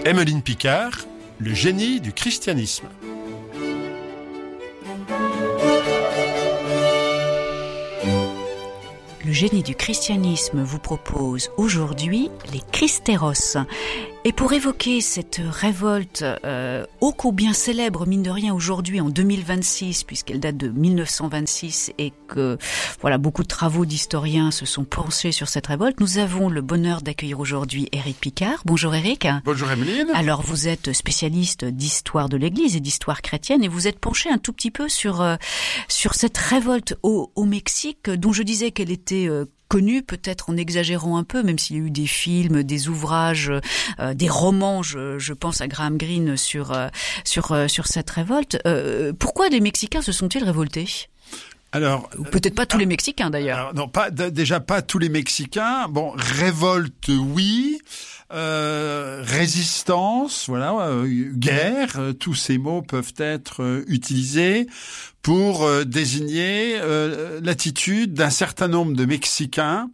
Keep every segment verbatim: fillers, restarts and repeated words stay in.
Emmeline Picard, le génie du christianisme. Le génie du christianisme vous propose aujourd'hui les Christéros. Et pour évoquer cette révolte euh, ô combien célèbre, mine de rien, aujourd'hui en deux mille vingt-six, puisqu'elle date de mille neuf cent vingt-six et que voilà beaucoup de travaux d'historiens se sont penchés sur cette révolte, nous avons le bonheur d'accueillir aujourd'hui Éric Picard. Bonjour Éric. Bonjour Emmeline. Alors vous êtes spécialiste d'histoire de l'Église et d'histoire chrétienne et vous êtes penché un tout petit peu sur euh, sur cette révolte au, au Mexique, dont je disais qu'elle était euh, connu, peut-être en exagérant un peu, même s'il y a eu des films, des ouvrages, euh, des romans, je, je pense à Graham Greene sur euh, sur euh, sur cette révolte. Euh, pourquoi les Mexicains se sont-ils révoltés ? Alors, Ou peut-être pas tous les Mexicains d'ailleurs. Alors, non, pas d- déjà pas tous les Mexicains. Bon, révolte, oui. Euh, résistance, voilà, euh, guerre. Euh, tous ces mots peuvent être euh, utilisés pour euh, désigner euh, l'attitude d'un certain nombre de Mexicains,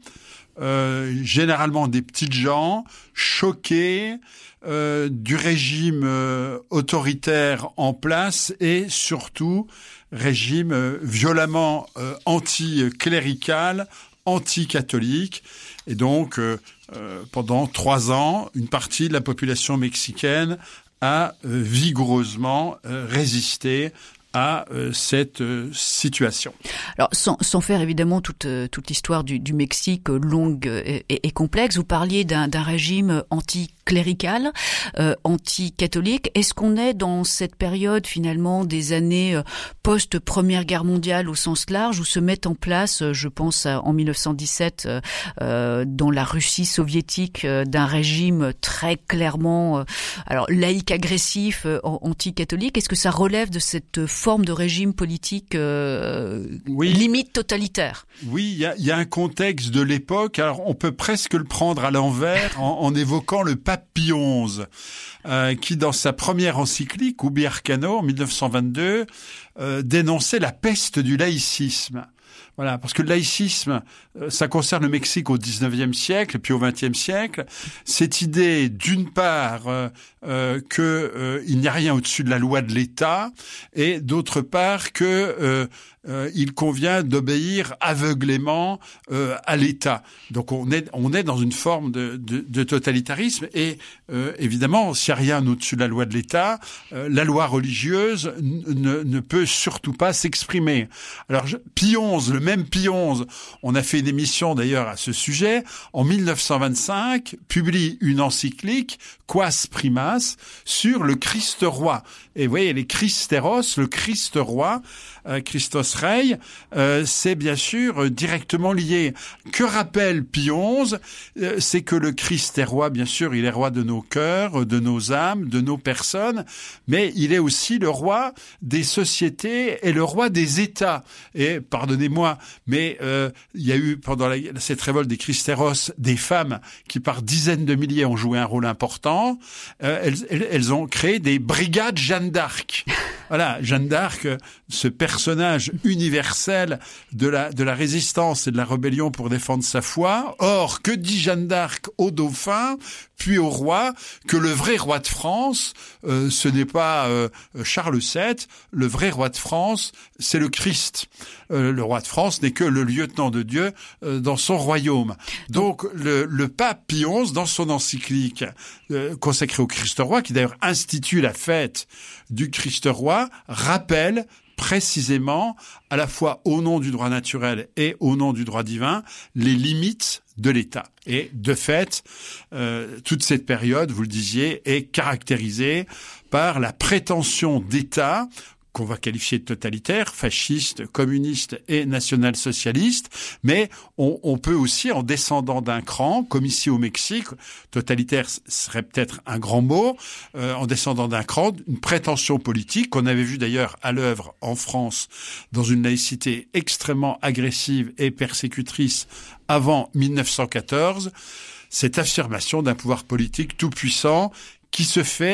euh, généralement des petites gens, choqués euh, du régime euh, autoritaire en place et surtout régime euh, violemment euh, anti-clérical, anti-catholique. Et donc, euh, euh, pendant trois ans, une partie de la population mexicaine a euh, vigoureusement euh, résisté à euh, cette euh, situation. Alors, sans, sans faire évidemment toute, toute l'histoire du, du Mexique euh, longue et, et, et complexe, vous parliez d'un, d'un régime anti-clérical, euh, anti-catholique. Est-ce qu'on est dans cette période finalement des années euh, post-Première Guerre mondiale au sens large, où se met en place, euh, je pense à, en mille neuf cent dix-sept, euh, euh, dans la Russie soviétique, euh, d'un régime très clairement euh, alors laïque, agressif, euh, anti-catholique. Est-ce que ça relève de cette forme de régime politique euh, oui. limite totalitaire? Oui, il y a, y a un contexte de l'époque. Alors, on peut presque le prendre à l'envers en, en évoquant le pape Pie onze, euh, qui, dans sa première encyclique, Ubi Arcano, en mille neuf cent vingt-deux, euh, dénonçait la peste du laïcisme. Voilà, parce que le laïcisme, ça concerne le Mexique au dix-neuvième siècle, puis au vingtième siècle. Cette idée, d'une part, euh, euh, que euh, il n'y a rien au-dessus de la loi de l'État, et d'autre part que euh, euh, il convient d'obéir aveuglément euh, à l'État. Donc on est on est dans une forme de, de, de totalitarisme, et euh, évidemment, s'il n'y a rien au-dessus de la loi de l'État, euh, la loi religieuse n- ne, ne peut surtout pas s'exprimer. Alors je, Pie onze, le même Pie onze, on a fait une émission d'ailleurs à ce sujet, en mille neuf cent vingt-cinq, publie une encyclique, Quas Primas, sur le Christ roi. Et vous voyez, les Christéros, le Christ roi, euh, Christos Rei, euh, c'est bien sûr euh, directement lié. Que rappelle Pie onze ? euh, C'est que le Christ est roi, bien sûr, il est roi de nos cœurs, de nos âmes, de nos personnes, mais il est aussi le roi des sociétés et le roi des États. Et pardonnez-moi, mais euh, il y a eu pendant la, cette révolte des Christéros des femmes qui par dizaines de milliers ont joué un rôle important. Euh, elles, elles, elles ont créé des brigades Jeanne d'Arc. Voilà, Jeanne d'Arc, ce personnage universel de la de la résistance et de la rébellion pour défendre sa foi. Or, que dit Jeanne d'Arc au dauphin, puis au roi, que le vrai roi de France, euh, ce n'est pas euh, Charles sept, le vrai roi de France, c'est le Christ. Euh, le roi de France n'est que le lieutenant de Dieu euh, dans son royaume. Donc, le, le pape Pie onze, dans son encyclique euh, consacrée au Christ roi, qui d'ailleurs institue la fête du Christ roi, rappelle précisément, à la fois au nom du droit naturel et au nom du droit divin, les limites de l'État. Et de fait, euh, toute cette période, vous le disiez, est caractérisée par la prétention d'État qu'on va qualifier de totalitaire, fasciste, communiste et national-socialiste, mais on, on peut aussi, en descendant d'un cran, comme ici au Mexique, totalitaire serait peut-être un grand mot, euh, en descendant d'un cran, une prétention politique qu'on avait vu d'ailleurs à l'œuvre en France dans une laïcité extrêmement agressive et persécutrice avant mille neuf cent quatorze, cette affirmation d'un pouvoir politique tout puissant qui se fait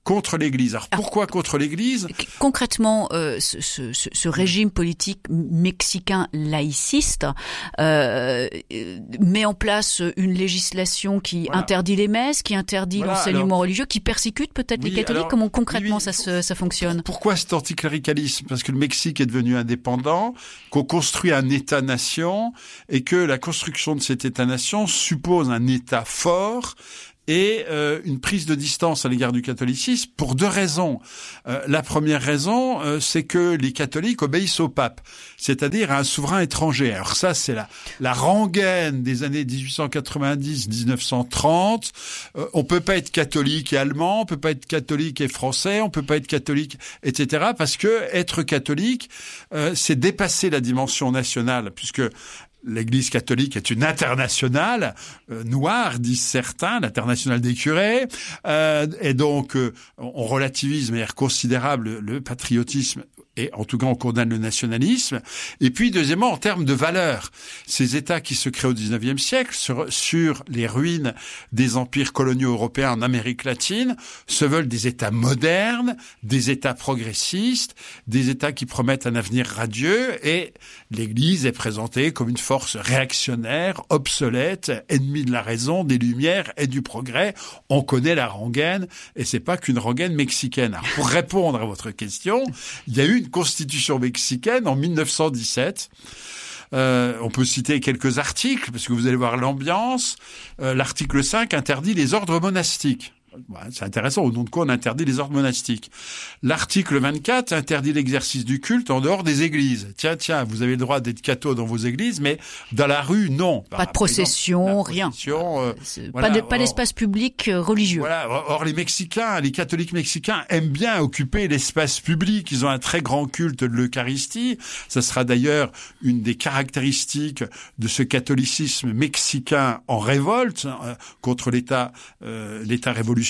contre l'Église. Alors pourquoi contre l'Église ? Concrètement, euh, ce, ce, ce régime politique mexicain laïciste euh, met en place une législation qui voilà. interdit les messes, qui interdit voilà, l'enseignement alors, religieux, qui persécute peut-être oui, les catholiques. Alors, Comment concrètement oui, oui, ça, se, ça fonctionne ? Pourquoi cet anticléricalisme ? Parce que le Mexique est devenu indépendant, qu'on construit un État-nation et que la construction de cet État-nation suppose un État fort et euh, une prise de distance à l'égard du catholicisme pour deux raisons. Euh, la première raison, euh, c'est que les catholiques obéissent au pape, c'est-à-dire à un souverain étranger. Alors ça, c'est la, la rengaine des années dix-huit cent quatre-vingt-dix à dix-neuf cent trente. Euh, on peut pas être catholique et allemand, on peut pas être catholique et français, on peut pas être catholique, et cetera. Parce que être catholique, euh, c'est dépasser la dimension nationale, puisque l'Église catholique est une internationale euh, noire, disent certains, l'internationale des curés, euh, et donc euh, on relativise de manière considérable le patriotisme et en tout cas on condamne le nationalisme. Et puis deuxièmement, en termes de valeurs, ces États qui se créent au dix-neuvième siècle sur, sur les ruines des empires coloniaux européens en Amérique latine se veulent des États modernes, des États progressistes, des États qui promettent un avenir radieux, et l'Église est présentée comme une force réactionnaire, obsolète, ennemie de la raison, des Lumières et du progrès. On connaît la rengaine, et c'est pas qu'une rengaine mexicaine. Alors, pour répondre à votre question, il y a eu une constitution mexicaine en mille neuf cent dix-sept. Euh, on peut citer quelques articles, parce que vous allez voir l'ambiance. Euh, l'article cinq interdit les ordres monastiques. C'est intéressant, au nom de quoi on interdit les ordres monastiques. L'article vingt-quatre interdit l'exercice du culte en dehors des églises. Tiens, tiens, vous avez le droit d'être catho dans vos églises, mais dans la rue, non. Pas de procession, exemple, rien. Procession, euh, voilà. Pas, de, pas d'espace public euh, religieux. Voilà. Or, les Mexicains, les catholiques mexicains aiment bien occuper l'espace public. Ils ont un très grand culte de l'Eucharistie. Ça sera d'ailleurs une des caractéristiques de ce catholicisme mexicain en révolte euh, contre l'État, euh, l'État révolutionnaire.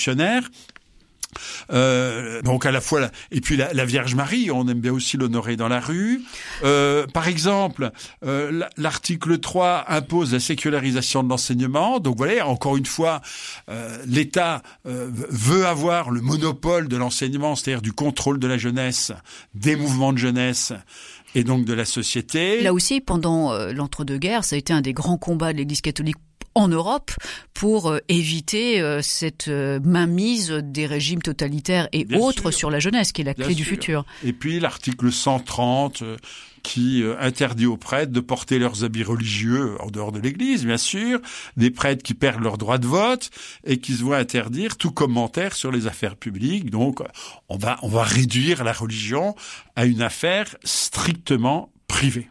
Euh, donc à la fois la, et puis la, la Vierge Marie, on aime bien aussi l'honorer dans la rue. Euh, par exemple, euh, l'article trois impose la sécularisation de l'enseignement. Donc voilà, encore une fois, euh, l'État euh, veut avoir le monopole de l'enseignement, c'est-à-dire du contrôle de la jeunesse, des mouvements de jeunesse et donc de la société. Là aussi, pendant euh, l'entre-deux-guerres, ça a été un des grands combats de l'Église catholique en Europe pour euh, éviter euh, cette euh, mainmise des régimes totalitaires et Bien autres sûr. Sur la jeunesse, qui est la Bien clé sûr. Du futur. Et puis l'article cent trente euh, qui euh, interdit aux prêtres de porter leurs habits religieux en dehors de l'Église, bien sûr, des prêtres qui perdent leur droit de vote et qui se voient interdire tout commentaire sur les affaires publiques. Donc on va on va réduire la religion à une affaire strictement privée.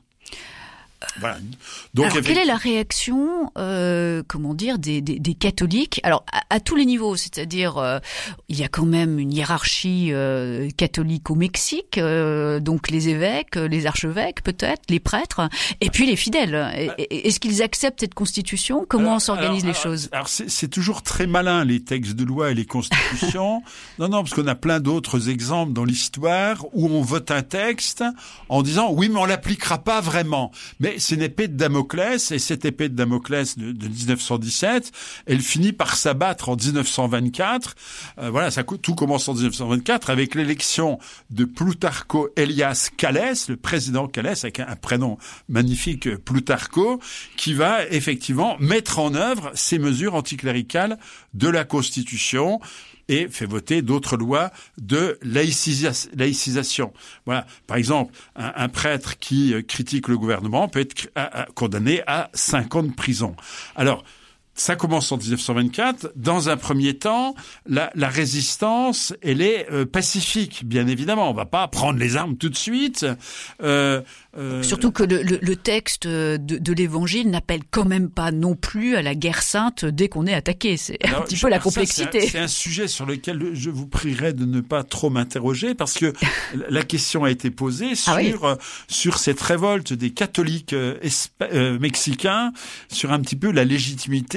Voilà. Donc, alors, quelle est la réaction, euh, comment dire, des, des, des catholiques ? Alors, à, à tous les niveaux, c'est-à-dire, euh, il y a quand même une hiérarchie euh, catholique au Mexique, euh, donc les évêques, les archevêques peut-être, les prêtres, et puis les fidèles. Est-ce qu'ils acceptent cette constitution ? Comment alors, s'organisent alors, les alors, choses ? Alors, c'est, c'est toujours très malin, les textes de loi et les constitutions. non, non, parce qu'on a plein d'autres exemples dans l'histoire où on vote un texte en disant « oui, mais on l'appliquera pas vraiment ». Mais c'est une épée de Damoclès, et cette épée de Damoclès de, de dix-neuf cent dix-sept, elle finit par s'abattre en dix-neuf cent vingt-quatre. Euh, voilà, ça, tout commence en dix-neuf cent vingt-quatre avec l'élection de Plutarco Elias Calles, le président Calles, avec un, un prénom magnifique, Plutarco, qui va effectivement mettre en œuvre ces mesures anticléricales de la Constitution et fait voter d'autres lois de laïcisa- laïcisation. Voilà. Par exemple, un, un prêtre qui critique le gouvernement peut être à, à, condamné à cinq ans de prison. Alors, ça commence en dix-neuf cent vingt-quatre. Dans un premier temps, la, la résistance, elle est euh, pacifique, bien évidemment. On va pas prendre les armes tout de suite. Euh, euh... Surtout que le, le, le texte de, de l'Évangile n'appelle quand même pas non plus à la guerre sainte dès qu'on est attaqué. C'est alors, un petit peu la complexité. Ça, c'est, un, c'est un sujet sur lequel je vous prierai de ne pas trop m'interroger, parce que la question a été posée sur, ah oui. euh, sur cette révolte des catholiques euh, espa- euh, mexicains, sur un petit peu la légitimité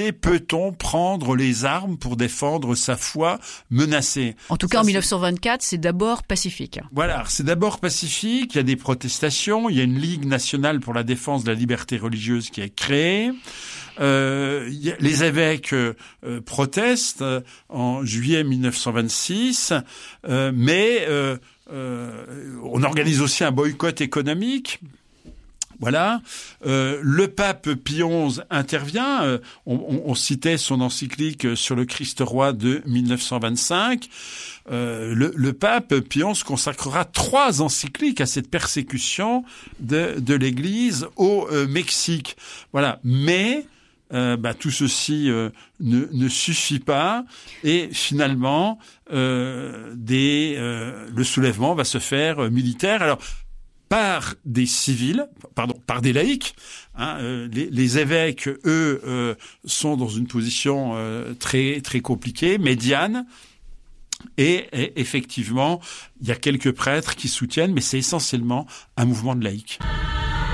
demander, peut-on prendre les armes pour défendre sa foi menacée? En tout cas, Ça, en mille neuf cent vingt-quatre, c'est d'abord pacifique. Voilà, c'est d'abord pacifique, il y a des protestations, il y a une Ligue nationale pour la défense de la liberté religieuse qui est créée. Euh, y a, les évêques euh, protestent euh, en juillet mille neuf cent vingt-six, euh, mais euh, euh, on organise aussi un boycott économique. Voilà. Euh, le pape Pie onze intervient. Euh, on, on, on citait son encyclique sur le Christ roi de mille neuf cent vingt-cinq. Euh, le, le pape Pie onze consacrera trois encycliques à cette persécution de, de l'Église au euh, Mexique. Voilà. Mais euh, bah, tout ceci euh, ne, ne suffit pas. Et finalement, euh, des, euh, le soulèvement va se faire euh, militaire. Alors, par des civils, pardon, par des laïcs. Hein, euh, les, les évêques, eux, euh, sont dans une position euh, très très compliquée, médiane. Et, et effectivement, il y a quelques prêtres qui soutiennent, mais c'est essentiellement un mouvement de laïcs.